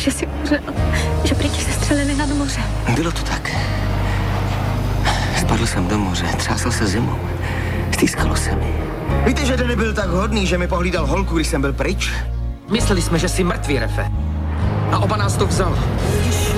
že jsi umřel, že prý tě sestřelili nad moře. Bylo to tak. Spadl jsem do moře, třásl se zimou. Stýskalo se mi. Víte, že Danny byl tak hodný, že mi pohlídal holku, když jsem byl pryč? Mysleli jsme, že jsi mrtvý, Refe. A oba nás to vzalo.